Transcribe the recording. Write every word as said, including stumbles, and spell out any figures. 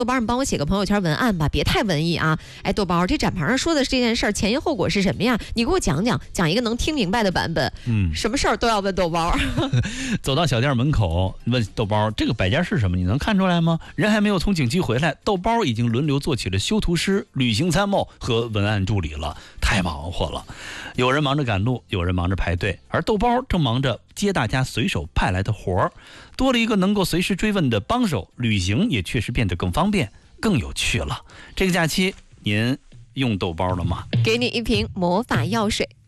豆包，你帮我写个朋友圈文案吧，别太文艺啊！哎，豆包，这展盘上说的这件事儿前因后果是什么呀？你给我讲讲，讲一个能听明白的版本。嗯，什么事儿都要问豆包。 走到小店门口，问豆包这个摆件是什么？你能看出来吗？人还没有从景区回来，豆包已经轮流做起了修图师、旅行参谋和文案助理了，太忙活了。有人忙着赶路，有人忙着排队，而豆包正忙着接大家随手派来的活儿，多了一个能够随时追问的帮手，旅行也确实变得更方便、更有趣了。这个假期您用豆包了吗？ 给你一瓶魔法药水。